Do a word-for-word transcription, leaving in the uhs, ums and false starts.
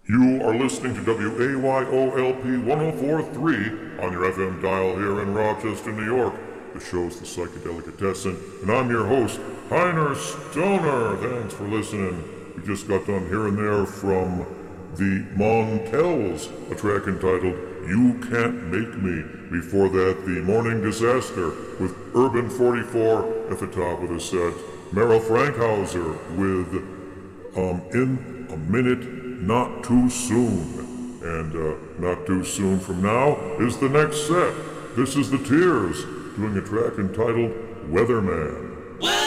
You are listening to W A Y O L P one oh four point three on your F M dial here in Rochester, New York. The show's The Psychedelicatessen, and I'm your host, Heiner Stoner. Thanks for listening. We just got done hearing there from the Montels, a track entitled You Can't Make Me. Before that, the Morning Disaster with Urban forty-four at the top of the set. Meryl Frankhauser with um, In a Minute Not Too Soon. And uh, not too soon from now is the next set. This is The Tears doing a track entitled Weatherman.